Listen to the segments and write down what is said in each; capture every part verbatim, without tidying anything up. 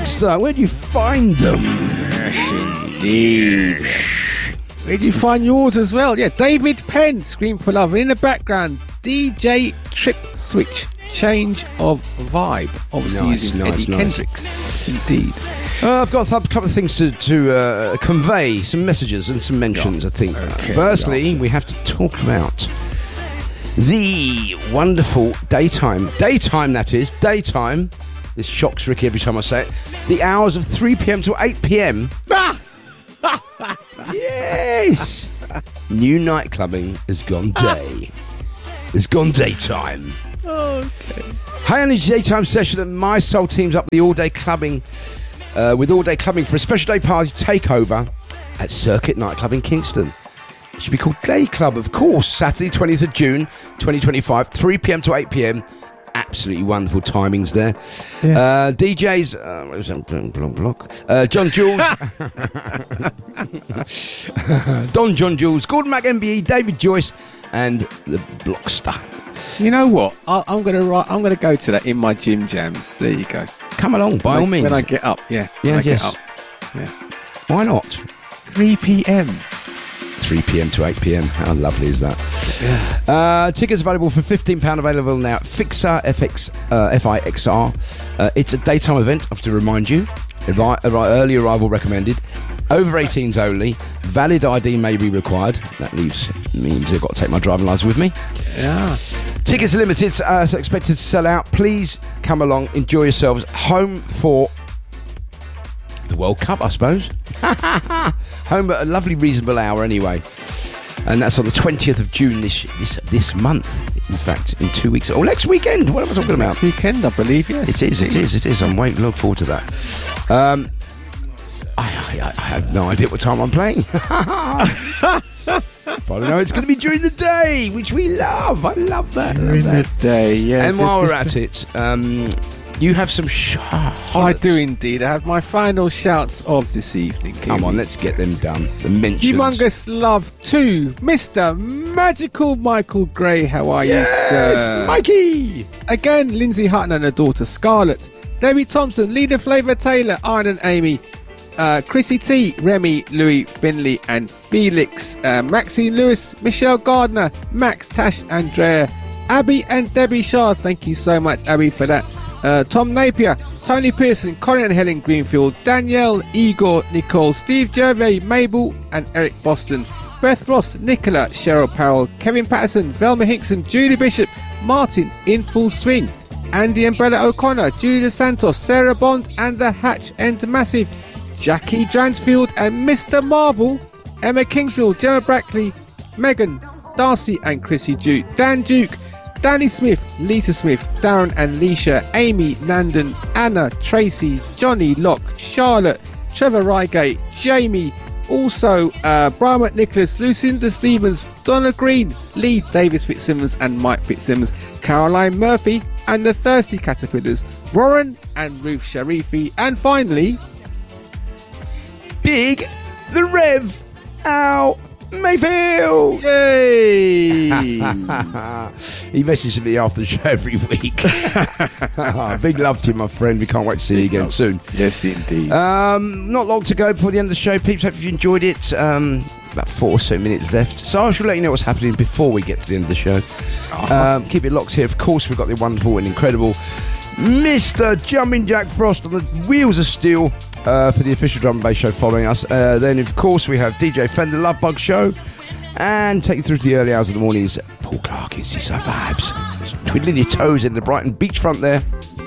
Rickster, where do you find them? Yes, indeed. Where do you find yours as well? Yeah, David Penn, Scream for Love. And in the background, D J Trip Switch, Change of Vibe. Obviously Nice, using nice, Eddie nice. Kendricks. Indeed. Uh, I've got a couple of things to, to uh, convey, some messages and some mentions, I think. Okay, Firstly, awesome. we have to talk about the wonderful daytime, daytime that is, daytime, this shocks Ricky every time I say it, the hours of three p.m. to eight p.m. Yes! New night clubbing has gone day. It's gone daytime. Okay. High energy daytime session at My Soul teams up the all day clubbing uh, with all day clubbing for a special day party takeover at Circuit Nightclub in Kingston. It should be called Day Club, of course. Saturday, twentieth of June, twenty twenty-five, three p.m. to eight p.m. Absolutely wonderful timings there. Yeah. Uh, D Js, uh, what was that? Block, block. Uh, John Jules, Don John Jules, Gordon McMBE, David Joyce, and the Blockster. You know what? I, I'm gonna write. I'm gonna go to that in my gym jams. There you go. Come along, by When all I- means. When I get up, yeah. Yeah, when I yes. get up. Yeah. Why not? three p.m. three p.m. to eight p.m. How lovely is that? Yeah. Uh, tickets available for fifteen pounds available now at Fixer, F X, uh, F I X R. Uh, it's a daytime event, I have to remind you. Arri- arri- early arrival recommended. Over eighteens only. Valid I D may be required. That leaves means I've got to take my driving licence with me. Yeah. Tickets are limited, uh, so expected to sell out. Please come along, enjoy yourselves. Home for the World Cup, I suppose. Home at a lovely reasonable hour anyway. And that's on the twentieth of June this this this month. In fact, in two weeks. Oh, next weekend. What am I talking about? Next weekend, I believe. Yes. It is, it is, it is. I'm waiting, look forward to that. Um, I, I, I have no idea what time I'm playing. But I know it's going to be during the day, which we love. I love that. During love that. the day, yeah. And The- while we're this- at it, um, you have some sh- I do indeed. I have my final shouts of this evening. Come on, let's get them done. The mentions. Humongous love to Mister Magical Michael Gray. How are Yes, you, sir? Mikey. Again, Lindsay Hutton and her daughter Scarlett. Debbie Thompson, Leader Flavor Taylor, Iron and Amy. Uh, Chrissy T, Remy, Louis, Finley, and Felix. Uh, Maxine Lewis, Michelle Gardner, Max, Tash, Andrea, Abby, and Debbie Shaw. Thank you so much, Abby, for that. Uh, Tom Napier, Tony Pearson, Colin and Helen Greenfield, Danielle, Igor, Nicole, Steve Gervais, Mabel, and Eric Boston. Beth Ross, Nicola, Cheryl Powell, Kevin Patterson, Velma Hickson, Julie Bishop, Martin in full swing, Andy and Bella O'Connor, Julia Santos, Sarah Bond, and the Hatch End Massive, Jackie Dransfield and Mister Marvel, Emma Kingsmill, Gemma Brackley, Megan, Darcy and Chrissy Duke, Dan Duke, Danny Smith, Lisa Smith, Darren and Leisha, Amy, Nandon, Anna, Tracy, Johnny Locke, Charlotte, Trevor Rygate, Jamie, also uh, Brian McNicholas, Lucinda Stevens, Donna Green, Lee Davis Fitzsimmons and Mike Fitzsimmons, Caroline Murphy and the Thirsty Caterpillars, Warren and Ruth Sharifi, and finally Big the Rev Al Mayfield. Yay! He messages me after the show every week. Big love to you, my friend. We can't wait to see you again soon. Yes, indeed. Um, not long to go before the end of the show, peeps. Hope you enjoyed it. Um, about four or so minutes left. So I shall let you know what's happening before we get to the end of the show. Um, keep it locked here. Of course, we've got the wonderful and incredible Mister Jumping Jack Frost on the wheels of steel uh, for the official drum and bass show following us. Uh, then, of course, we have D J Fender Love Bug Show and take you through to the early hours of the mornings. Paul Clark in Seaside Vibes. Twiddling your toes in the Brighton beachfront there.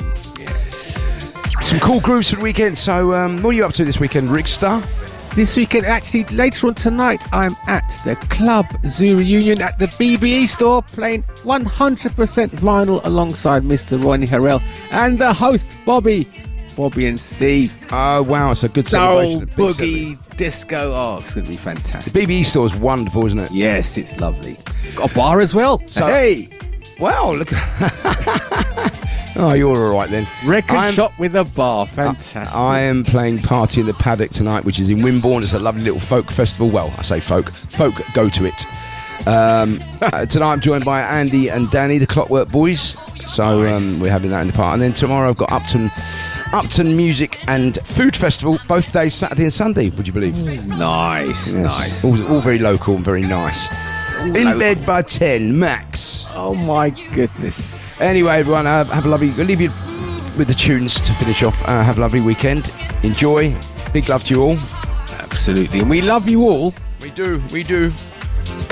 Some cool grooves for the weekend. So, um, what are you up to this weekend, Rick Star? This weekend, actually, later on tonight, I'm at the Club Zoo reunion at the B B E store, playing one hundred percent vinyl alongside Mister Ronnie Harrell and the host, Bobby, Bobby and Steve. Oh, wow, it's a good Soul, celebration. Big boogie, celebration. disco. Oh, it's going to be fantastic. The B B E store is wonderful, isn't it? Yes, it's lovely. Got a bar as well. So- hey, Wow, look. Oh, you're all right then. record I'm- shop with a bar. Fantastic. I am playing Party in the Paddock tonight, which is in Wimborne. It's a lovely little folk festival. Well, I say folk. Folk go to it. Um, uh, tonight I'm joined by Andy and Danny, the Clockwork Boys. So Nice. um, we're having that in the park. And then tomorrow I've got Upton Upton Music and Food Festival, both days, Saturday and Sunday, would you believe? Nice, Yes. nice. All, all very local and very nice. In local. bed by ten, max. Oh my goodness. Anyway, everyone, uh, have a lovely... I'll leave you with the tunes to finish off. Uh, have a lovely weekend. Enjoy. Big love to you all. Absolutely. And we love you all. We do, we do.